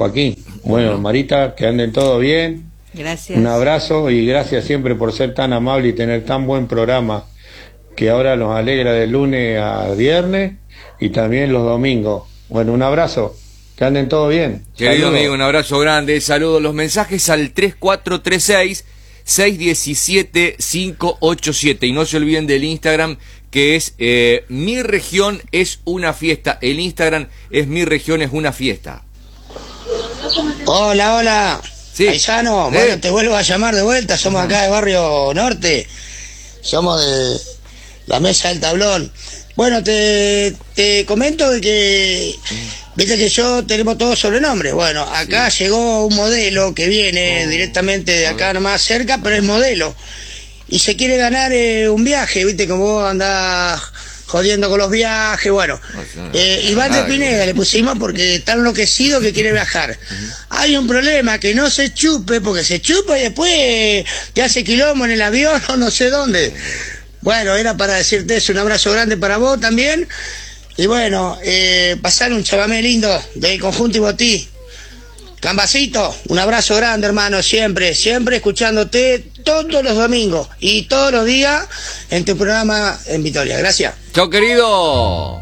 Joaquín. Bueno, Marita, que anden todo bien. Gracias. Un abrazo y gracias siempre por ser tan amable y tener tan buen programa que ahora nos alegra de lunes a viernes y también los domingos. Bueno, un abrazo. Que anden todo bien. Querido Saludos. amigo, un abrazo grande. Saludos. Los mensajes al 3436-617-587. Y no se olviden del Instagram, que es Mi Región es una fiesta. El Instagram es Mi Región es una fiesta. Hola, hola. Sí. Paisano, bueno, te vuelvo a llamar de vuelta. Somos acá de Barrio Norte. Somos de la Mesa del Tablón. Bueno, te comento de que viste que yo tenemos todos sobrenombres. Bueno, acá llegó un modelo que viene directamente de acá nomás cerca, pero es modelo. Y se quiere ganar un viaje, viste, como vos andás jodiendo con los viajes, bueno. Iván de Pineda le pusimos porque está enloquecido que quiere viajar. Hay un problema, que no se chupe, porque se chupa y después te hace quilombo en el avión o no sé dónde. Bueno, era para decirte eso, un abrazo grande para vos también. Y bueno, pasar un chamamé lindo del conjunto Ibotí. Cambacito, un abrazo grande, hermano, siempre escuchándote todos los domingos y todos los días en tu programa en Vitoria. Gracias. Chao, querido.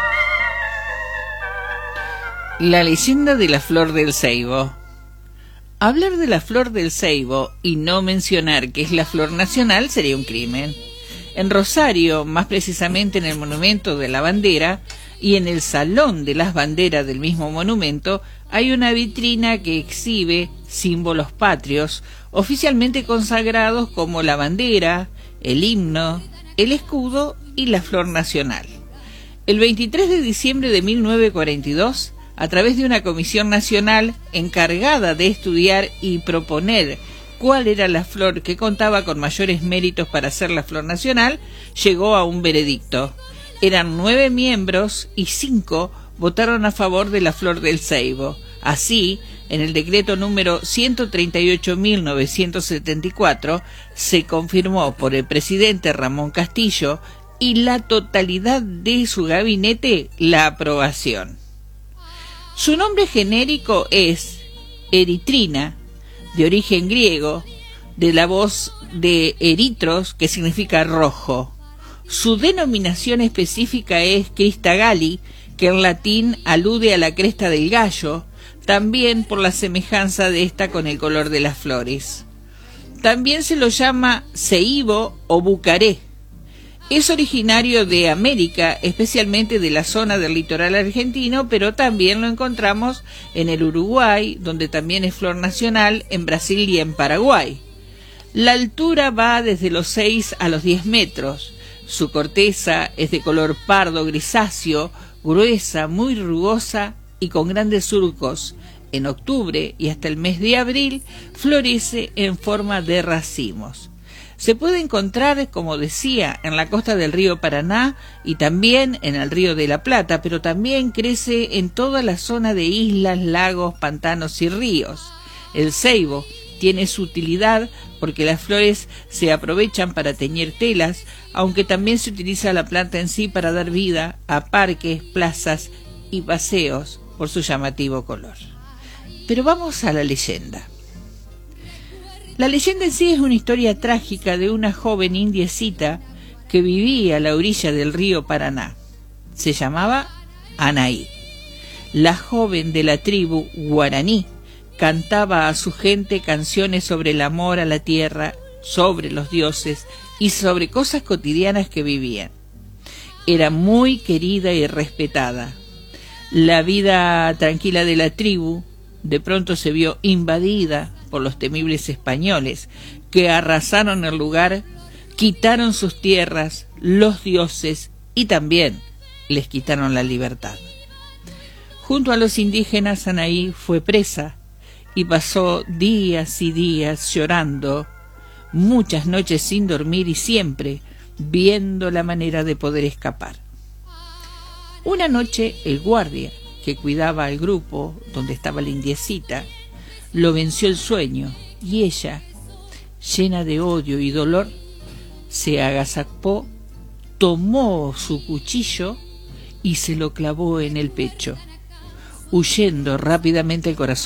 La leyenda de la flor del ceibo. Hablar de la flor del ceibo y no mencionar que es la flor nacional sería un crimen. En Rosario, más precisamente en el Monumento de la Bandera y en el Salón de las Banderas del mismo monumento, hay una vitrina que exhibe símbolos patrios oficialmente consagrados como la bandera, el himno, el escudo y la flor nacional. El 23 de diciembre de 1942, a través de una comisión nacional encargada de estudiar y proponer cuál era la flor que contaba con mayores méritos para ser la flor nacional, llegó a un veredicto. Eran 9 miembros y 5 votaron a favor de la flor del ceibo. Así, en el decreto número 138.974 se confirmó por el presidente Ramón Castillo y la totalidad de su gabinete la aprobación. Su nombre genérico es eritrina, de origen griego, de la voz de eritros, que significa rojo. Su denominación específica es Crista Galli, que en latín alude a la cresta del gallo, también por la semejanza de esta con el color de las flores. También se lo llama ceibo o bucaré. Es originario de América, especialmente de la zona del litoral argentino, pero también lo encontramos en el Uruguay, donde también es flor nacional, en Brasil y en Paraguay. La altura va desde los 6 a los 10 metros. Su corteza es de color pardo grisáceo, gruesa, muy rugosa y con grandes surcos. En octubre y hasta el mes de abril florece en forma de racimos. Se puede encontrar, como decía, en la costa del río Paraná y también en el río de la Plata, pero también crece en toda la zona de islas, lagos, pantanos y ríos. El ceibo tiene su utilidad porque las flores se aprovechan para teñir telas, aunque también se utiliza la planta en sí para dar vida a parques, plazas y paseos por su llamativo color. Pero vamos a la leyenda. La leyenda en sí es una historia trágica de una joven indiecita que vivía a la orilla del río Paraná. Se llamaba Anaí. La joven de la tribu guaraní cantaba a su gente canciones sobre el amor a la tierra, sobre los dioses y sobre cosas cotidianas que vivían. Era muy querida y respetada. La vida tranquila de la tribu de pronto se vio invadida por los temibles españoles, que arrasaron el lugar, quitaron sus tierras, los dioses y también les quitaron la libertad. Junto a los indígenas, Anaí fue presa y pasó días y días llorando, muchas noches sin dormir y siempre viendo la manera de poder escapar. Una noche el guardia que cuidaba al grupo donde estaba la indiecita lo venció el sueño y ella, llena de odio y dolor, se agazapó, tomó su cuchillo y se lo clavó en el pecho, huyendo rápidamente el corazón